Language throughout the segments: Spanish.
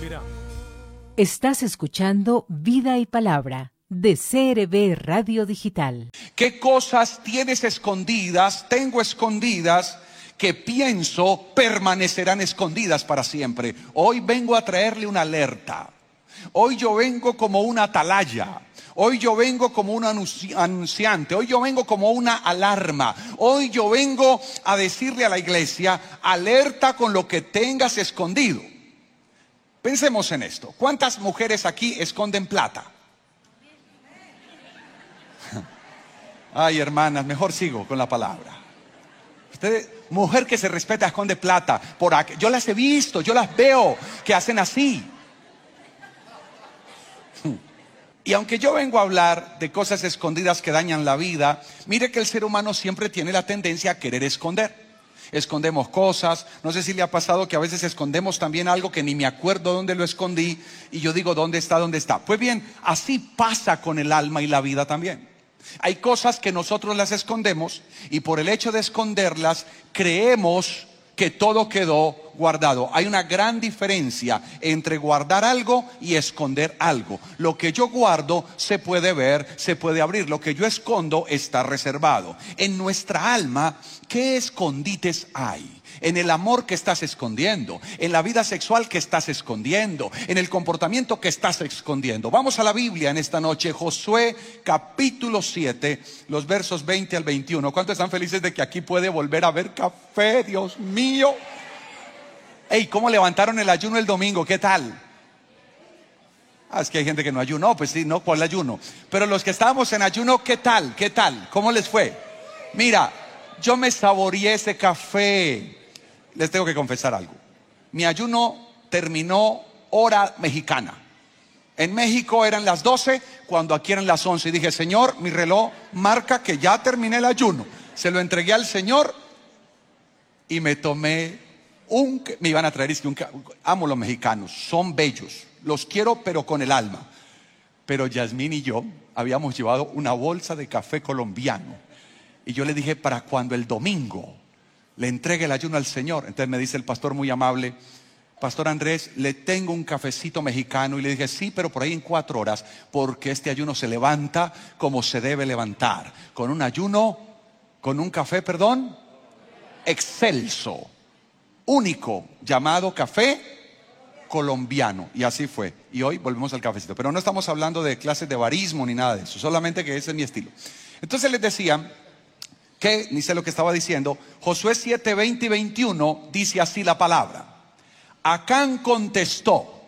Estás escuchando Vida y Palabra de CRB Radio Digital. ¿Qué cosas tienes escondidas, tengo escondidas, que pienso permanecerán escondidas para siempre? Hoy vengo a traerle una alerta. Hoy yo vengo como una atalaya. Hoy yo vengo como un anunciante. Hoy yo vengo como una alarma. Hoy yo vengo a decirle a la iglesia: alerta con lo que tengas escondido. Pensemos en esto. ¿Cuántas mujeres aquí esconden plata? Ay, hermanas, mejor sigo con la palabra. Ustedes, mujer que se respeta, esconde plata. Por aquí. Yo las he visto, yo las veo que hacen así. Y aunque yo vengo a hablar de cosas escondidas que dañan la vida, mire que el ser humano siempre tiene la tendencia a querer esconder. Escondemos cosas. No sé si le ha pasado que a veces escondemos también algo que ni me acuerdo dónde lo escondí, y yo digo: ¿dónde está? ¿Dónde está? Pues bien, así pasa con el alma y la vida también. Hay cosas que nosotros las escondemos, y por el hecho de esconderlas creemos que todo quedó guardado. Hay una gran diferencia entre guardar algo y esconder algo. Lo que yo guardo se puede ver, se puede abrir. Lo que yo escondo está reservado. En nuestra alma, ¿qué escondites hay? En el amor que estás escondiendo, en la vida sexual que estás escondiendo, en el comportamiento que estás escondiendo. Vamos a la Biblia en esta noche. Josué capítulo 7, los versos 20 al 21. ¿Cuántos están felices de que aquí puede volver a haber café? Dios mío. Hey, ¿cómo levantaron el ayuno el domingo? ¿Qué tal? Es que hay gente que no ayunó. Pues sí, no, ¿cuál ayuno? Pero los que estábamos en ayuno, ¿qué tal? ¿Qué tal? ¿Cómo les fue? Mira, yo me saboreé ese café. Les tengo que confesar algo. Mi ayuno terminó hora mexicana. En México eran las 12, cuando aquí eran las 11. Y dije: Señor, mi reloj marca que ya terminé el ayuno. Se lo entregué al Señor y me tomé me iban a traer, amo los mexicanos, son bellos, los quiero pero con el alma. Pero Yasmín y yo habíamos llevado una bolsa de café colombiano, y yo le dije: para cuando el domingo le entregue el ayuno al Señor. Entonces me dice el pastor muy amable: Pastor Andrés, le tengo un cafecito mexicano. Y le dije: sí, pero por ahí en 4 horas, porque este ayuno se levanta como se debe levantar, con un ayuno, con un café, excelso, único, llamado café colombiano. Y así fue. Y hoy volvemos al cafecito. Pero no estamos hablando de clases de barismo ni nada de eso, solamente que ese es mi estilo. Entonces les decía que, ni sé lo que estaba diciendo. Josué 7, 20 y 21 dice así la palabra: Acán contestó,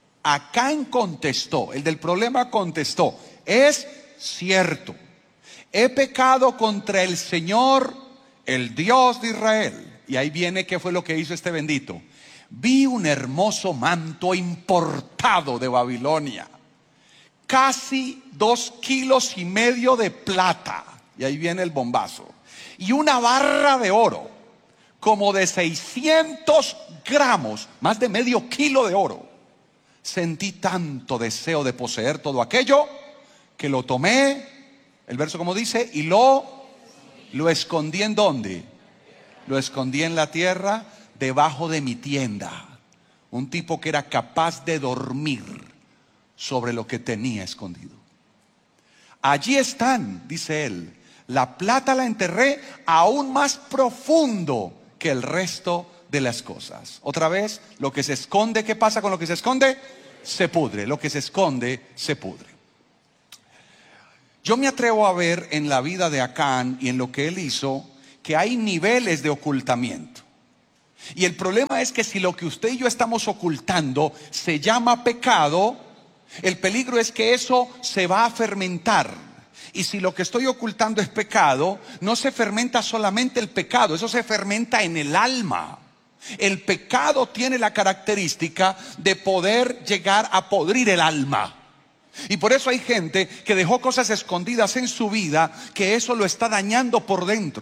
el del problema contestó: es cierto, he pecado contra el Señor, el Dios de Israel. Y ahí viene qué fue lo que hizo este bendito. Vi un hermoso manto importado de Babilonia, casi 2,5 kilos de plata. Y ahí viene el bombazo. Y una barra de oro, como de 600 gramos, más de medio kilo de oro. Sentí tanto deseo de poseer todo aquello, que lo tomé, el verso como dice, y lo escondí. ¿En dónde? Lo escondí en la tierra, debajo de mi tienda. Un tipo que era capaz de dormir sobre lo que tenía escondido. Allí están, dice él, la plata la enterré aún más profundo que el resto de las cosas. Otra vez, lo que se esconde, ¿qué pasa con lo que se esconde? Se pudre. Lo que se esconde, se pudre. Yo me atrevo a ver en la vida de Acán y en lo que él hizo, que hay niveles de ocultamiento. Y el problema es que si lo que usted y yo estamos ocultando se llama pecado, el peligro es que eso se va a fermentar. Y si lo que estoy ocultando es pecado, no se fermenta solamente el pecado, eso se fermenta en el alma. El pecado tiene la característica de poder llegar a podrir el alma. Y por eso hay gente que dejó cosas escondidas en su vida, que eso lo está dañando por dentro.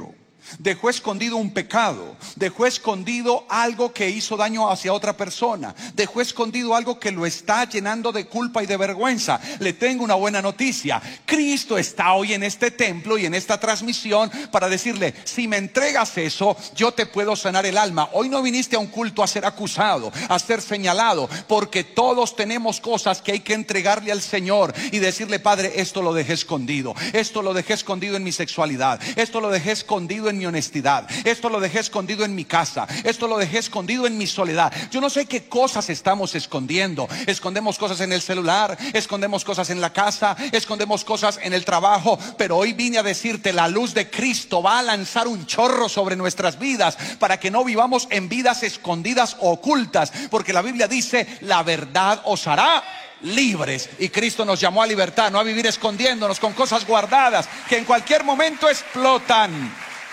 dejó escondido un pecado, dejó escondido algo que hizo daño hacia otra persona, dejó escondido algo que lo está llenando de culpa y de vergüenza. Le tengo una buena noticia: Cristo está hoy en este templo y en esta transmisión para decirle: si me entregas eso, yo te puedo sanar el alma. Hoy no viniste a un culto a ser acusado, a ser señalado, porque todos tenemos cosas que hay que entregarle al Señor y decirle: Padre, esto lo dejé escondido, esto lo dejé escondido en mi sexualidad, esto lo dejé escondido en mi honestidad, esto lo dejé escondido en mi casa, esto lo dejé escondido en mi soledad. Yo no sé qué cosas estamos escondiendo. Escondemos cosas en el celular, escondemos cosas en la casa, escondemos cosas en el trabajo, pero hoy vine a decirte: la luz de Cristo va a lanzar un chorro sobre nuestras vidas para que no vivamos en vidas escondidas o ocultas, porque la Biblia dice: la verdad os hará libres. Y Cristo nos llamó a libertad, no a vivir escondiéndonos con cosas guardadas que en cualquier momento explotan.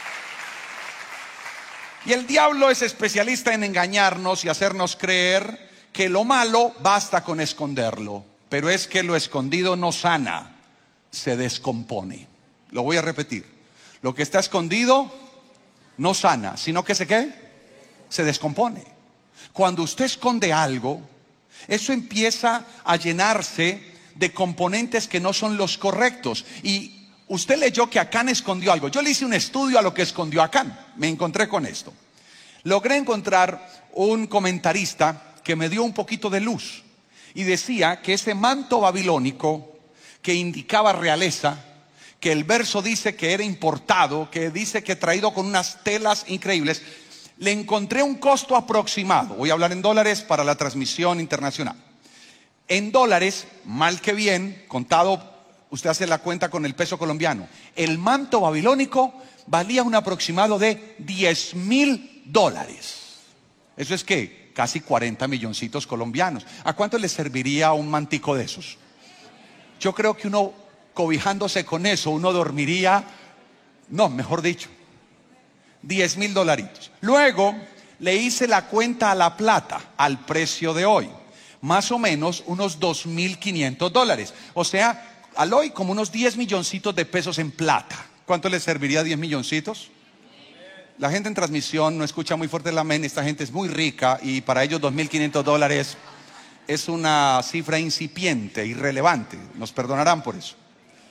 Y el diablo es especialista en engañarnos y hacernos creer que lo malo basta con esconderlo. Pero es que lo escondido no sana, se descompone. Lo voy a repetir: lo que está escondido no sana, sino que se descompone. Cuando usted esconde algo, eso empieza a llenarse de componentes que no son los correctos. Y usted leyó que Acán escondió algo. Yo le hice un estudio a lo que escondió Acán. Me encontré con esto. Logré encontrar un comentarista que me dio un poquito de luz y decía que ese manto babilónico que indicaba realeza, que el verso dice que era importado, que dice que traído con unas telas increíbles, le encontré un costo aproximado. Voy a hablar en dólares para la transmisión internacional. En dólares, mal que bien, contado, usted hace la cuenta con el peso colombiano. El manto babilónico valía un aproximado de $10,000. Eso es que casi 40 milloncitos colombianos. ¿A cuánto le serviría un mantico de esos? Yo creo que uno, cobijándose con eso, uno dormiría, no, mejor dicho, $10,000. Luego le hice la cuenta a la plata, al precio de hoy, más o menos unos $2,500. O sea, al hoy como unos 10 milloncitos de pesos en plata. ¿Cuánto le serviría 10 milloncitos? La gente en transmisión no escucha muy fuerte el amén. Esta gente es muy rica y para ellos $2,500 es una cifra incipiente, irrelevante. Nos perdonarán por eso.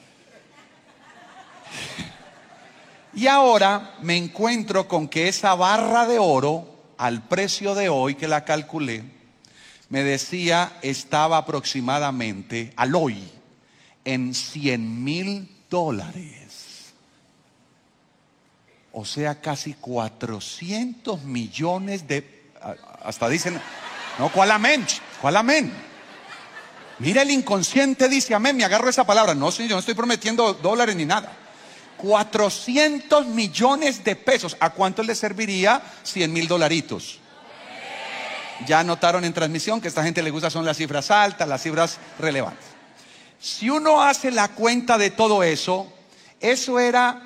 Y ahora me encuentro con que esa barra de oro, al precio de hoy que la calculé, me decía estaba aproximadamente al hoy en $100,000. O sea, casi 400 millones de... Hasta dicen, no, ¿cuál amén? ¿Cuál amén? Mira, el inconsciente dice amén, me agarro esa palabra. No, señor, yo no estoy prometiendo dólares ni nada. 400 millones de pesos. ¿A cuánto le serviría $100,000? Ya notaron en transmisión que a esta gente le gusta son las cifras altas, las cifras relevantes. Si uno hace la cuenta de todo eso, eso era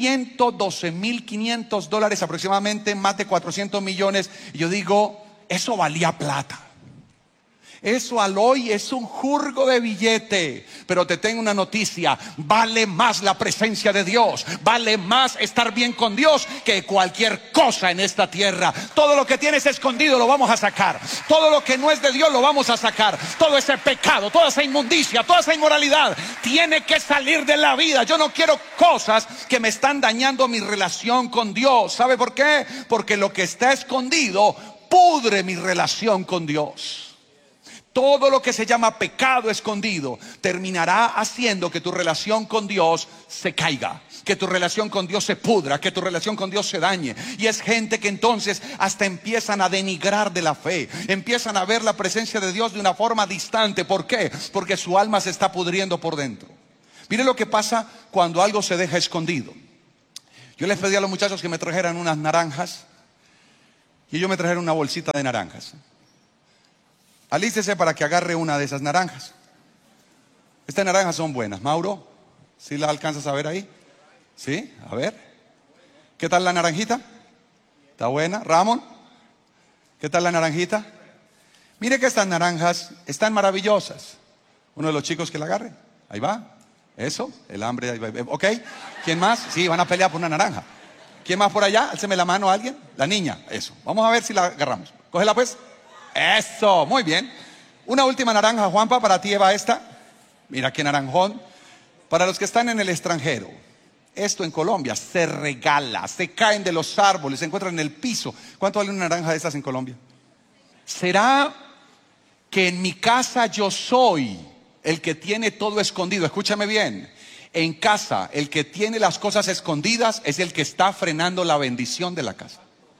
$112,500 aproximadamente, más de 400 millones. Y yo digo, eso valía plata. Eso al hoy es un jurgo de billete. Pero te tengo una noticia: vale más la presencia de Dios, vale más estar bien con Dios que cualquier cosa en esta tierra. Todo lo que tienes escondido lo vamos a sacar. Todo lo que no es de Dios lo vamos a sacar. Todo ese pecado, toda esa inmundicia, toda esa inmoralidad tiene que salir de la vida. Yo no quiero cosas que me están dañando mi relación con Dios. ¿Sabe por qué? Porque lo que está escondido pudre mi relación con Dios. Todo lo que se llama pecado escondido terminará haciendo que tu relación con Dios se caiga, que tu relación con Dios se pudra, que tu relación con Dios se dañe. Y es gente que entonces hasta empiezan a denigrar de la fe, empiezan a ver la presencia de Dios de una forma distante. ¿Por qué? Porque su alma se está pudriendo por dentro. Mire lo que pasa cuando algo se deja escondido. Yo les pedí a los muchachos que me trajeran unas naranjas y ellos me trajeron una bolsita de naranjas. Alístese para que agarre una de esas naranjas. Estas naranjas son buenas. Mauro, ¿sí las alcanzas a ver ahí? ¿Sí? A ver. ¿Qué tal la naranjita? ¿Está buena? Ramón, ¿qué tal la naranjita? Mire que estas naranjas están maravillosas. Uno de los chicos que la agarre. Ahí va. Eso, el hambre. Ahí va. Ok. ¿Quién más? Sí, van a pelear por una naranja. ¿Quién más por allá? Álceme la mano a alguien. La niña, eso. Vamos a ver si la agarramos. Cógela pues. Eso, muy bien. Una última naranja, Juanpa, para ti Eva esta. Mira qué naranjón. Para los que están en el extranjero, esto en Colombia se regala, se caen de los árboles, se encuentran en el piso. ¿Cuánto vale una naranja de estas en Colombia? ¿Será que en mi casa yo soy el que tiene todo escondido? Escúchame bien. En casa, el que tiene las cosas escondidas es el que está frenando la bendición de la casa.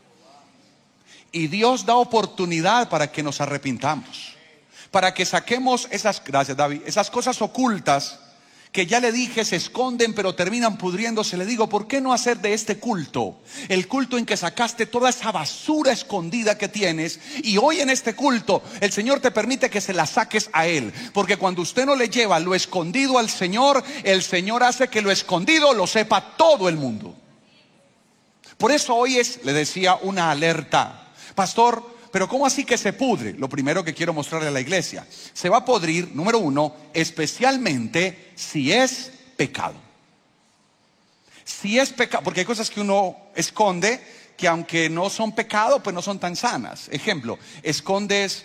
Y Dios da oportunidad para que nos arrepintamos, para que saquemos esas, gracias David, esas cosas ocultas que ya le dije se esconden pero terminan pudriéndose. Le digo, ¿por qué no hacer de este culto el culto en que sacaste toda esa basura escondida que tienes? Y hoy en este culto el Señor te permite que se la saques a Él, porque cuando usted no le lleva lo escondido al Señor, el Señor hace que lo escondido lo sepa todo el mundo. Por eso hoy es, le decía, una alerta. Pastor, pero ¿cómo así que se pudre? Lo primero que quiero mostrarle a la iglesia: se va a podrir, número uno, especialmente si es pecado. Si es pecado, porque hay cosas que uno esconde que aunque no son pecado, pues no son tan sanas. Ejemplo, escondes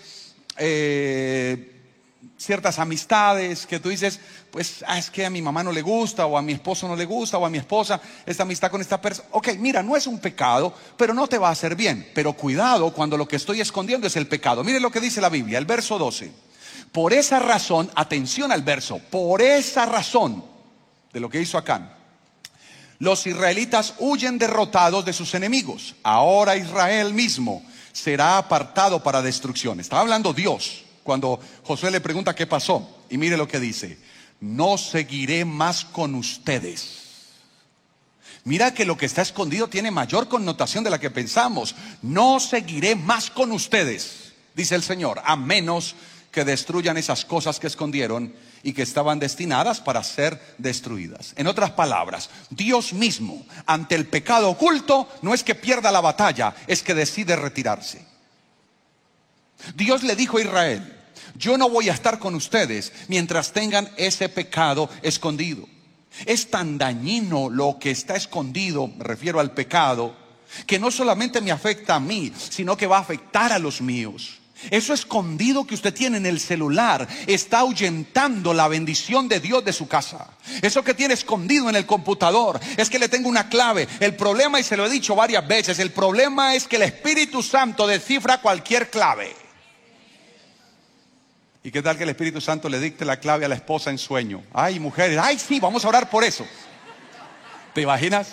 ciertas amistades que tú dices, pues es que a mi mamá no le gusta, o a mi esposo no le gusta, o a mi esposa esta amistad con esta persona. Ok, mira, no es un pecado, pero no te va a hacer bien. Pero cuidado cuando lo que estoy escondiendo es el pecado. Mire lo que dice la Biblia, el verso 12. Por esa razón, atención al verso, por esa razón de lo que hizo Acán, los israelitas huyen derrotados de sus enemigos. Ahora Israel mismo será apartado para destrucción. Está hablando Dios cuando Josué le pregunta qué pasó. Y mire lo que dice: no seguiré más con ustedes. Mira que lo que está escondido tiene mayor connotación de la que pensamos. No seguiré más con ustedes, dice el Señor, a menos que destruyan esas cosas que escondieron y que estaban destinadas para ser destruidas. En otras palabras, Dios mismo ante el pecado oculto no es que pierda la batalla, es que decide retirarse. Dios le dijo a Israel: yo no voy a estar con ustedes mientras tengan ese pecado escondido. Es tan dañino lo que está escondido, me refiero al pecado, que no solamente me afecta a mí, sino que va a afectar a los míos. Eso escondido que usted tiene en el celular está ahuyentando la bendición de Dios de su casa. Eso que tiene escondido en el computador es que le tengo una clave. El problema, y se lo he dicho varias veces, el problema es que el Espíritu Santo descifra cualquier clave. ¿Y qué tal que el Espíritu Santo le dicte la clave a la esposa en sueño? Ay, mujeres, ay sí, vamos a orar por eso. ¿Te imaginas?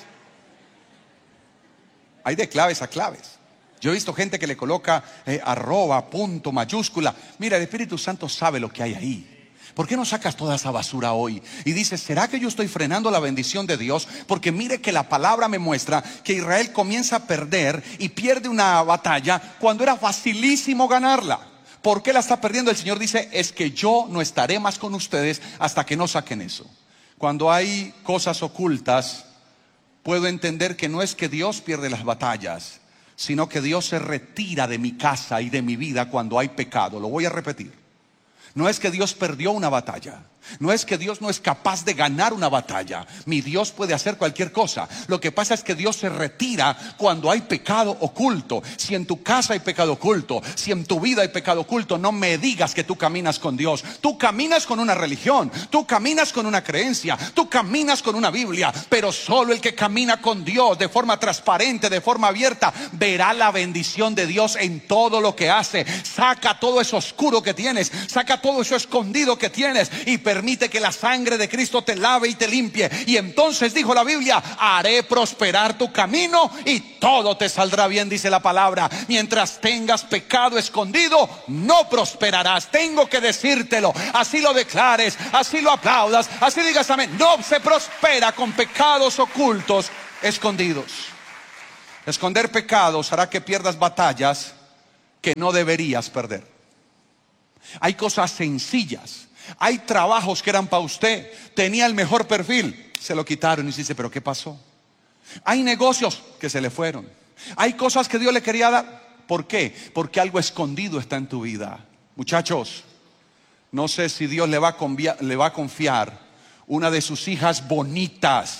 Hay de claves a claves. Yo he visto gente que le coloca arroba, punto, mayúscula. Mira, el Espíritu Santo sabe lo que hay ahí. ¿Por qué no sacas toda esa basura hoy? Y dices, ¿será que yo estoy frenando la bendición de Dios? Porque mire que la palabra me muestra que Israel comienza a perder y pierde una batalla cuando era facilísimo ganarla. ¿Por qué la está perdiendo? El Señor dice, es que yo no estaré más con ustedes hasta que no saquen eso. Cuando hay cosas ocultas, puedo entender que no es que Dios pierde las batallas, sino que Dios se retira de mi casa y de mi vida cuando hay pecado. Lo voy a repetir. No es que Dios perdió una batalla. No es que Dios no es capaz de ganar una batalla. Mi Dios puede hacer cualquier cosa. Lo que pasa es que Dios se retira cuando hay pecado oculto. Si en tu casa hay pecado oculto, si en tu vida hay pecado oculto, no me digas que tú caminas con Dios. Tú caminas con una religión, tú caminas con una creencia, tú caminas con una Biblia, pero solo el que camina con Dios de forma transparente, de forma abierta, verá la bendición de Dios en todo lo que hace. Saca todo eso oscuro que tienes, saca todo eso escondido que tienes y permite que la sangre de Cristo te lave y te limpie. Y entonces, dijo la Biblia, haré prosperar tu camino y todo te saldrá bien, dice la palabra. Mientras tengas pecado escondido, no prosperarás. Tengo que decírtelo, así lo declares, así lo aplaudas, así digas amén. No se prospera con pecados ocultos escondidos. Esconder pecados hará que pierdas batallas que no deberías perder. Hay cosas sencillas. Hay trabajos que eran para usted, tenía el mejor perfil, se lo quitaron y se dice, ¿pero qué pasó? Hay negocios que se le fueron. Hay cosas que Dios le quería dar. ¿Por qué? Porque algo escondido está en tu vida. Muchachos, no sé si Dios le va a confiar una de sus hijas bonitas,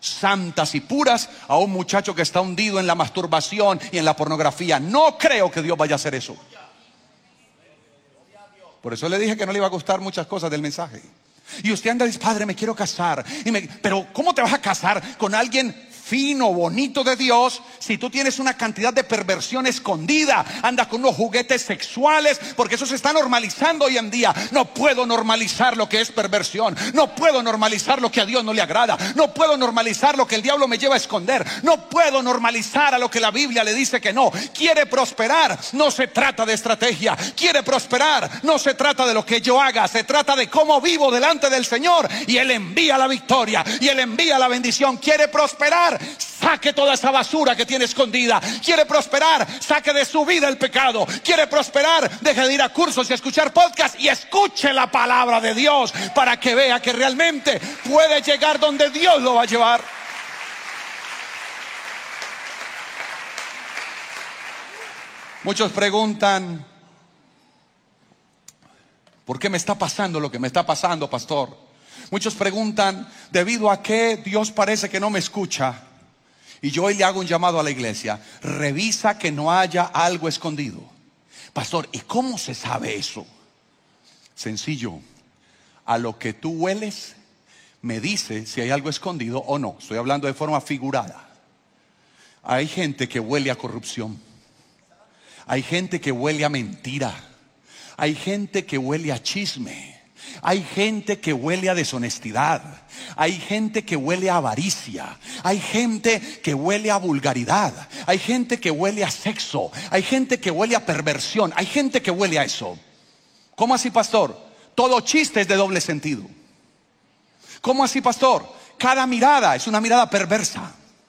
santas y puras a un muchacho que está hundido en la masturbación y en la pornografía. No creo que Dios vaya a hacer eso. Por eso le dije que no le iba a gustar muchas cosas del mensaje. Y usted anda y dice, padre, me quiero casar. Pero ¿cómo te vas a casar con alguien fino, bonito de Dios, si tú tienes una cantidad de perversión escondida? Anda con unos juguetes sexuales, porque eso se está normalizando hoy en día. No puedo normalizar lo que es perversión. No puedo normalizar lo que a Dios no le agrada. No puedo normalizar lo que el diablo me lleva a esconder. No puedo normalizar a lo que la Biblia le dice que no. Quiere prosperar, no se trata de estrategia. Quiere prosperar, no se trata de lo que yo haga. Se trata de cómo vivo delante del Señor, y Él envía la victoria, y Él envía la bendición. Quiere prosperar, saque toda esa basura que tiene escondida. Quiere prosperar, saque de su vida el pecado. Quiere prosperar, deje de ir a cursos y a escuchar podcasts y escuche la palabra de Dios, para que vea que realmente puede llegar donde Dios lo va a llevar. Muchos preguntan, ¿por qué me está pasando lo que me está pasando, pastor? Muchos preguntan, ¿debido a qué Dios parece que no me escucha? Y yo hoy le hago un llamado a la iglesia: revisa que no haya algo escondido. Pastor, ¿y cómo se sabe eso? Sencillo, a lo que tú hueles me dice si hay algo escondido o no. Estoy hablando de forma figurada. Hay gente que huele a corrupción. Hay gente que huele a mentira. Hay gente que huele a chisme. Hay gente que huele a deshonestidad. Hay gente que huele a avaricia. Hay gente que huele a vulgaridad. Hay gente que huele a sexo. Hay gente que huele a perversión. Hay gente que huele a eso. ¿Cómo así, pastor? Todo chiste es de doble sentido. ¿Cómo así, pastor? Cada mirada es una mirada perversa.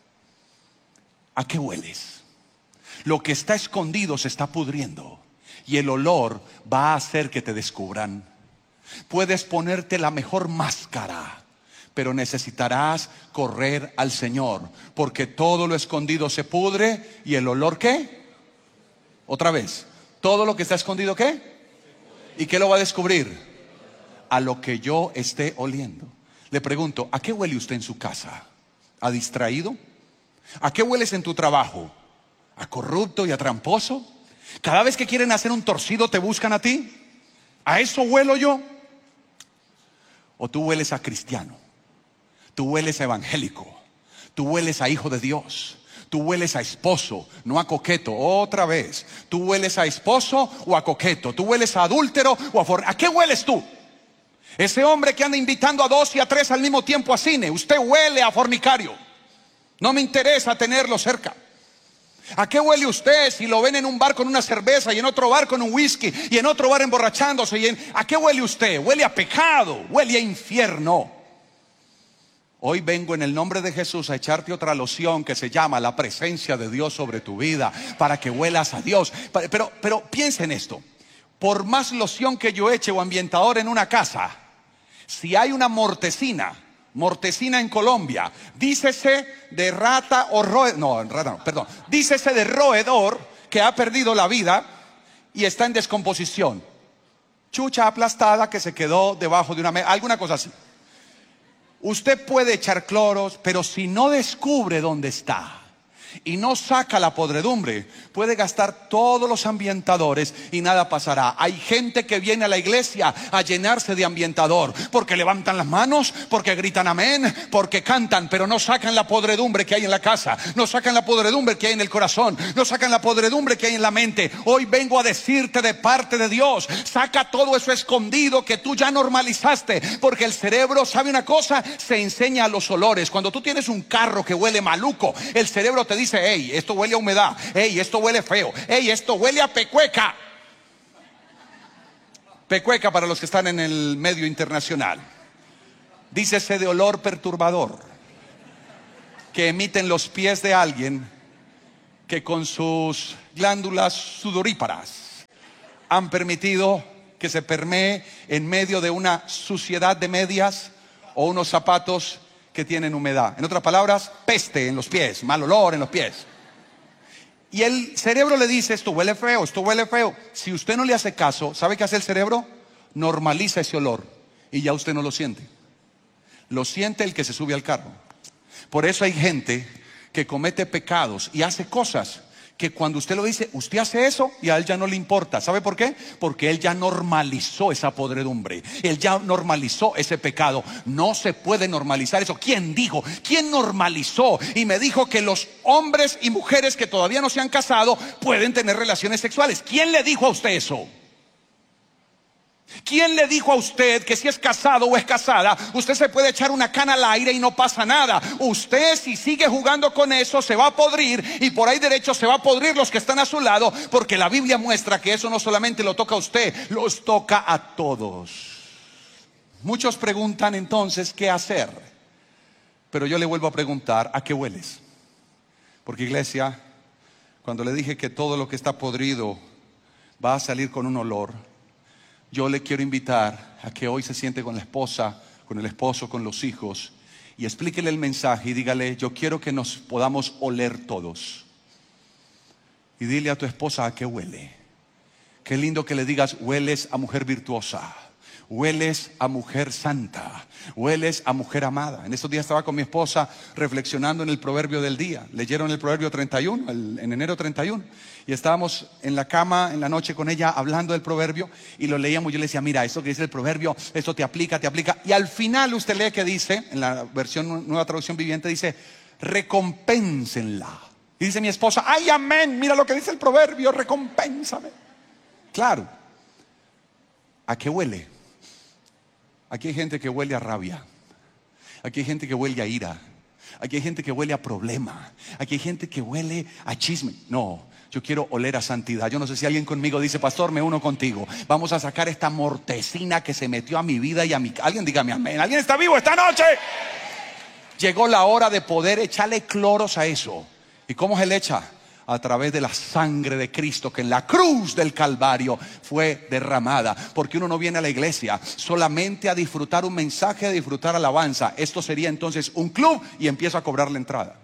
¿A qué hueles? Lo que está escondido se está pudriendo, y el olor va a hacer que te descubran. Puedes ponerte la mejor máscara, pero necesitarás correr al Señor, porque todo lo escondido se pudre. ¿Y el olor qué? Otra vez, todo lo que está escondido ¿qué? ¿Y qué lo va a descubrir? A lo que yo esté oliendo. Le pregunto, ¿a qué huele usted en su casa? ¿A distraído? ¿A qué hueles en tu trabajo? ¿A corrupto y a tramposo? Cada vez que quieren hacer un torcido te buscan a ti. ¿A eso huelo yo? ¿O tú hueles a cristiano? ¿Tú hueles a evangélico? ¿Tú hueles a hijo de Dios? ¿Tú hueles a esposo, no a coqueto? Otra vez, ¿tú hueles a esposo o a coqueto? ¿Tú hueles a adúltero o a fornicario? ¿A qué hueles tú? Ese hombre que anda invitando a 2 y a 3 al mismo tiempo a cine, usted huele a fornicario. No me interesa tenerlo cerca. ¿A qué huele usted si lo ven en un bar con una cerveza, y en otro bar con un whisky, y en otro bar emborrachándose? ¿A qué huele usted? Huele a pecado, huele a infierno. Hoy vengo en el nombre de Jesús a echarte otra loción que se llama la presencia de Dios sobre tu vida, para que huelas a Dios. Pero piensa en esto: por más loción que yo eche o ambientador en una casa, si hay una mortecina en Colombia, dícese de rata o dícese de roedor que ha perdido la vida y está en descomposición, chucha aplastada que se quedó debajo de una mesa, alguna cosa así. Usted puede echar cloros, pero si no descubre dónde está y no saca la podredumbre, puede gastar todos los ambientadores y nada pasará. Hay gente que viene a la iglesia a llenarse de ambientador, porque levantan las manos, porque gritan amén, porque cantan, pero no sacan la podredumbre que hay en la casa, no sacan la podredumbre que hay en el corazón, no sacan la podredumbre que hay en la mente. Hoy vengo a decirte de parte de Dios: saca todo eso escondido que tú ya normalizaste, porque el cerebro, ¿sabe una cosa? Se enseña a los olores. Cuando tú tienes un carro que huele maluco, el cerebro te dice: hey, esto huele a humedad, hey, esto huele feo, hey, esto huele a pecueca. Pecueca, para los que están en el medio internacional, dícese de olor perturbador que emiten los pies de alguien que con sus glándulas sudoríparas han permitido que se permee en medio de una suciedad de medias o unos zapatos que tienen humedad. En otras palabras, peste en los pies, mal olor en los pies. Y el cerebro le dice: esto huele feo, esto huele feo. Si usted no le hace caso, ¿sabe qué hace el cerebro? Normaliza ese olor y ya usted no lo siente. Lo siente el que se sube al carro. Por eso hay gente que comete pecados y hace cosas que cuando usted lo dice, usted hace eso, y a él ya no le importa. ¿Sabe por qué? Porque él ya normalizó esa podredumbre. Él ya normalizó ese pecado. No se puede normalizar eso. ¿Quién dijo? ¿Quién normalizó? Y me dijo que los hombres y mujeres que todavía no se han casado pueden tener relaciones sexuales. ¿Quién le dijo a usted eso? ¿Quién le dijo a usted que si es casado o es casada, usted se puede echar una cana al aire y no pasa nada? Usted, si sigue jugando con eso, se va a podrir, y por ahí derecho se va a podrir los que están a su lado, porque la Biblia muestra que eso no solamente lo toca a usted, los toca a todos. Muchos preguntan entonces qué hacer, pero yo le vuelvo a preguntar, ¿a qué hueles? Porque, iglesia, cuando le dije que todo lo que está podrido va a salir con un olor, yo le quiero invitar a que hoy se siente con la esposa, con el esposo, con los hijos, y explíquele el mensaje y dígale: yo quiero que nos podamos oler todos. Y dile a tu esposa a qué huele. Qué lindo que le digas: hueles a mujer virtuosa, hueles a mujer santa, hueles a mujer amada. En estos días estaba con mi esposa reflexionando en el proverbio del día. Leyeron el proverbio 31, en enero 31. Y estábamos en la cama en la noche con ella hablando del proverbio, y lo leíamos. Yo le decía: mira, esto que dice el proverbio, esto te aplica, te aplica. Y al final usted lee que dice, en la versión Nueva Traducción Viviente, dice: recompénsenla. Y dice mi esposa: ay, amén, mira lo que dice el proverbio, recompénsame. Claro. ¿A qué huele? Aquí hay gente que huele a rabia. Aquí hay gente que huele a ira. Aquí hay gente que huele a problema. Aquí hay gente que huele a chisme. No, yo quiero oler a santidad. Yo no sé si alguien conmigo dice: pastor, me uno contigo. Vamos a sacar esta mortecina que se metió a mi vida y a mi... Alguien dígame amén. ¿Alguien está vivo esta noche? Llegó la hora de poder echarle cloros a eso. ¿Y cómo se le echa? A través de la sangre de Cristo, que en la cruz del Calvario fue derramada. Porque uno no viene a la iglesia solamente a disfrutar un mensaje, a disfrutar alabanza. Esto sería entonces un club, y empiezo a cobrar la entrada.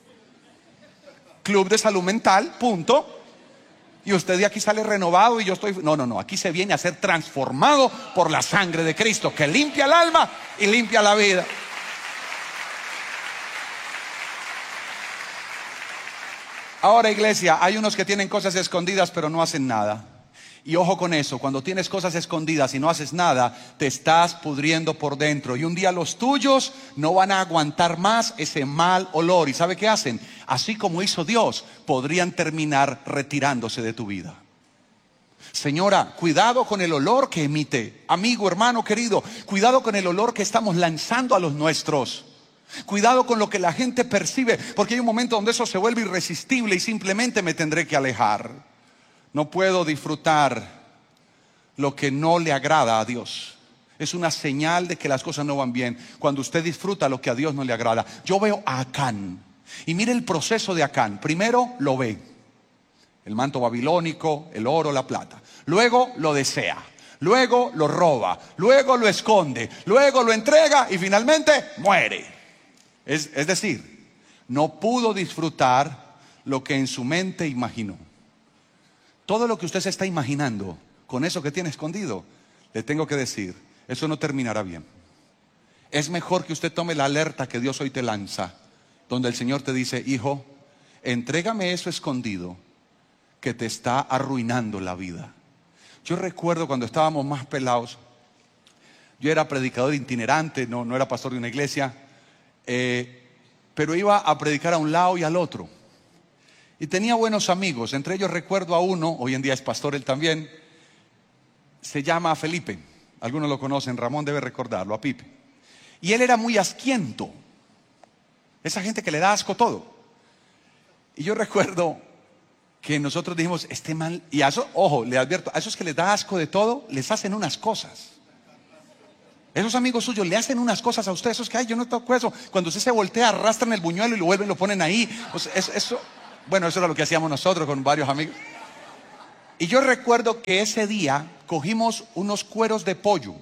Club de salud mental, punto. Y usted de aquí sale renovado y yo estoy... No, aquí se viene a ser transformado por la sangre de Cristo, que limpia el alma y limpia la vida. Ahora, iglesia, hay unos que tienen cosas escondidas pero no hacen nada. Y ojo con eso: cuando tienes cosas escondidas y no haces nada, te estás pudriendo por dentro. Y un día los tuyos no van a aguantar más ese mal olor. ¿Y sabe qué hacen? Así como hizo Dios, podrían terminar retirándose de tu vida. Señora, cuidado con el olor que emite. Amigo, hermano querido, cuidado con el olor que estamos lanzando a los nuestros. Cuidado con lo que la gente percibe, porque hay un momento donde eso se vuelve irresistible y simplemente me tendré que alejar. No puedo disfrutar lo que no le agrada a Dios. Es una señal de que las cosas no van bien cuando usted disfruta lo que a Dios no le agrada. Yo veo a Acán, y mire el proceso de Acán. Primero lo ve, el manto babilónico, el oro, la plata. Luego lo desea, luego lo roba, luego lo esconde, luego lo entrega y finalmente muere. Es decir, no pudo disfrutar lo que en su mente imaginó. Todo lo que usted se está imaginando con eso que tiene escondido, le tengo que decir, eso no terminará bien. Es mejor que usted tome la alerta que Dios hoy te lanza, donde el Señor te dice: hijo, entrégame eso escondido que te está arruinando la vida. Yo recuerdo cuando estábamos más pelados, yo era predicador itinerante, no era pastor de una iglesia. Pero iba a predicar a un lado y al otro, y tenía buenos amigos. Entre ellos recuerdo a uno, hoy en día es pastor él también, se llama Felipe. Algunos lo conocen, Ramón debe recordarlo, a Pipe. Y él era muy asquiento, esa gente que le da asco todo. Y yo recuerdo que nosotros dijimos: este man, y a eso, ojo, le advierto, a esos que les da asco de todo, les hacen unas cosas. Esos amigos suyos le hacen unas cosas a usted. Esos que, ay, yo no toco eso. Cuando usted se voltea, arrastran el buñuelo y lo vuelven y lo ponen ahí. O sea, eso era lo que hacíamos nosotros con varios amigos. Y yo recuerdo que ese día cogimos unos cueros de pollo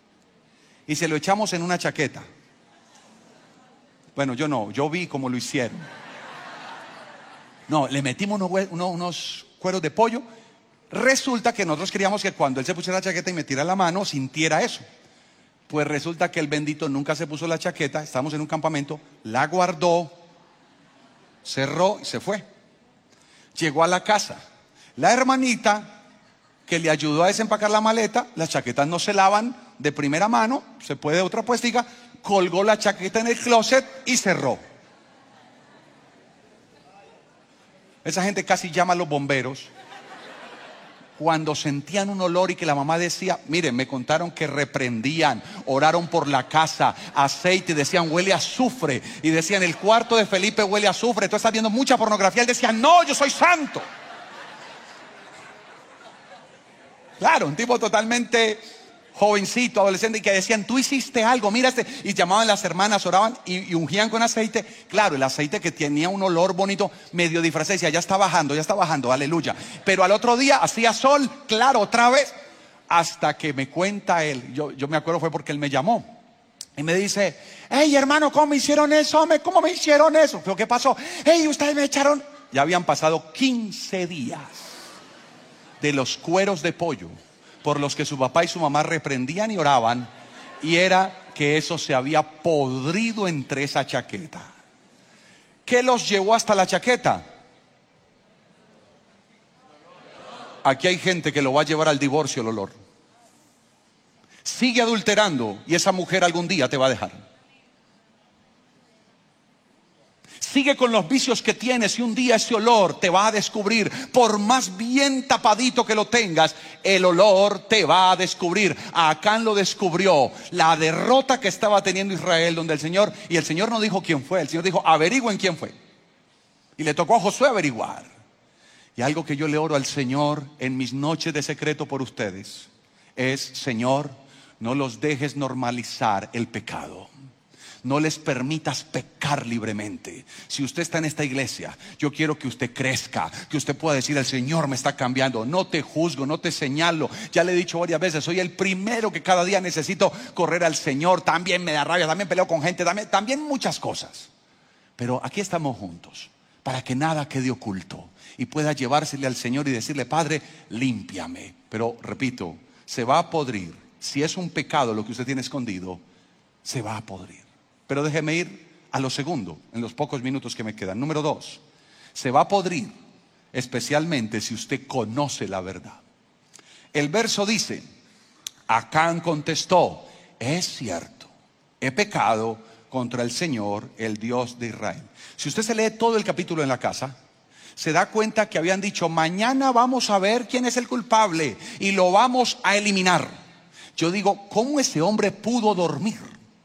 y se lo echamos en una chaqueta. Bueno, yo vi cómo lo hicieron. No, le metimos unos cueros de pollo. Resulta que nosotros queríamos que cuando él se pusiera la chaqueta y metiera la mano, sintiera eso. Pues resulta que el bendito nunca se puso la chaqueta, estábamos en un campamento, la guardó, cerró y se fue. Llegó a la casa. La hermanita que le ayudó a desempacar la maleta, las chaquetas no se lavan de primera mano, se puede otra puestica, colgó la chaqueta en el closet y cerró. Esa gente casi llama a los bomberos cuando sentían un olor y que la mamá decía, miren, me contaron que reprendían, oraron por la casa, aceite, decían huele a azufre, y decían el cuarto de Felipe huele a azufre, tú estás viendo mucha pornografía. Él decía, no, yo soy santo. Claro, un tipo totalmente jovencito, adolescente, y que decían, tú hiciste algo, mira y llamaban las hermanas, oraban y ungían con aceite. Claro, el aceite que tenía un olor bonito, medio disfrazado, decía, ya está bajando, aleluya. Pero al otro día hacía sol, claro, otra vez, hasta que me cuenta él, yo me acuerdo fue porque él me llamó y me dice, hey hermano, ¿cómo me hicieron eso? ¿Cómo me hicieron eso? ¿Pero qué pasó? Hey, ustedes me echaron. Ya habían pasado 15 días de los cueros de pollo por los que su papá y su mamá reprendían y oraban, y era que eso se había podrido entre esa chaqueta. ¿Qué los llevó hasta la chaqueta? Aquí hay gente que lo va a llevar al divorcio el olor. Sigue adulterando y esa mujer algún día te va a dejar. Sigue con los vicios que tienes y un día ese olor te va a descubrir. Por más bien tapadito que lo tengas, el olor te va a descubrir. A Acán lo descubrió. La derrota que estaba teniendo Israel, donde el Señor no dijo quién fue, el Señor dijo averigüen quién fue. Y le tocó a Josué averiguar. Y algo que yo le oro al Señor en mis noches de secreto por ustedes es, Señor, no los dejes normalizar el pecado. No les permitas pecar libremente. Si usted está en esta iglesia, yo quiero que usted crezca, que usted pueda decir, el Señor me está cambiando. No te juzgo, no te señalo. Ya le he dicho varias veces, soy el primero que cada día necesito correr al Señor. También me da rabia, también peleo con gente, también muchas cosas. Pero aquí estamos juntos, para que nada quede oculto y pueda llevársele al Señor y decirle, Padre, límpiame. Pero repito, se va a podrir. Si es un pecado lo que usted tiene escondido, se va a podrir. Pero déjeme ir a lo segundo, en los pocos minutos que me quedan. Número 2, se va a podrir, especialmente si usted conoce la verdad. El verso dice, Acán contestó, es cierto, he pecado contra el Señor, el Dios de Israel. Si usted se lee todo el capítulo en la casa, se da cuenta que habían dicho, mañana vamos a ver quién es el culpable y lo vamos a eliminar. Yo digo, ¿cómo ese hombre pudo dormir?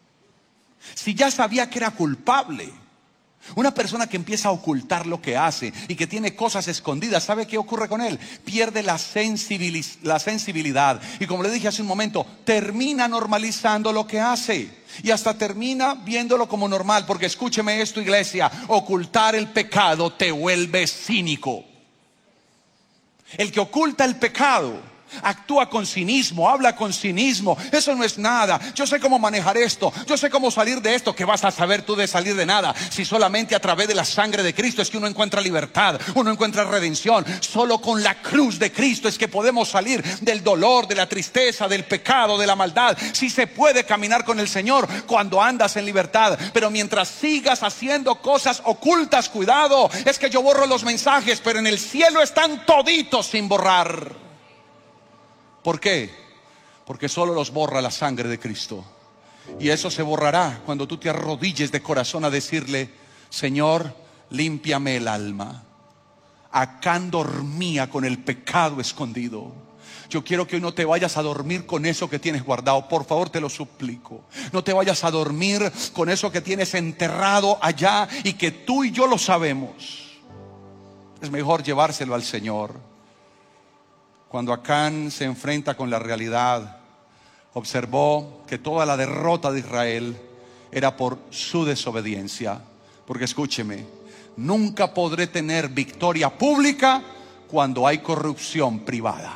Si ya sabía que era culpable. Una persona que empieza a ocultar lo que hace y que tiene cosas escondidas, ¿sabe qué ocurre con él? Pierde la sensibilidad. Y como le dije hace un momento, termina normalizando lo que hace. Y hasta termina viéndolo como normal. Porque escúcheme esto, iglesia, ocultar el pecado te vuelve cínico. El que oculta el pecado actúa con cinismo, habla con cinismo. Eso no es nada. Yo sé cómo manejar esto. Yo sé cómo salir de esto. ¿Qué vas a saber tú de salir de nada? Si solamente a través de la sangre de Cristo es que uno encuentra libertad, uno encuentra redención. Solo con la cruz de Cristo es que podemos salir del dolor, de la tristeza, del pecado, de la maldad. Sí se puede caminar con el Señor cuando andas en libertad. Pero mientras sigas haciendo cosas ocultas, cuidado. Es que yo borro los mensajes, pero en el cielo están toditos sin borrar. ¿Por qué? Porque solo los borra la sangre de Cristo. Y eso se borrará cuando tú te arrodilles de corazón a decirle, Señor, límpiame el alma. Acán dormía con el pecado escondido. Yo quiero que hoy no te vayas a dormir con eso que tienes guardado. Por favor, te lo suplico. No te vayas a dormir con eso que tienes enterrado allá y que tú y yo lo sabemos. Es mejor llevárselo al Señor. Cuando Acán se enfrenta con la realidad, observó que toda la derrota de Israel era por su desobediencia. Porque escúcheme, nunca podré tener victoria pública cuando hay corrupción privada.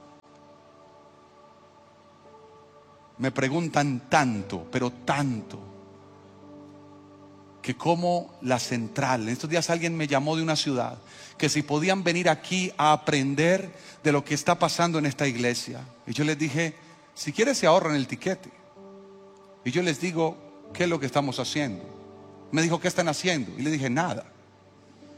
Me preguntan tanto, pero tanto, que como la central, en estos días alguien me llamó de una ciudad, que si podían venir aquí a aprender de lo que está pasando en esta iglesia. Y yo les dije, si quieres se ahorran el tiquete. Y yo les digo, ¿qué es lo que estamos haciendo? Me dijo, ¿qué están haciendo? Y le dije, nada.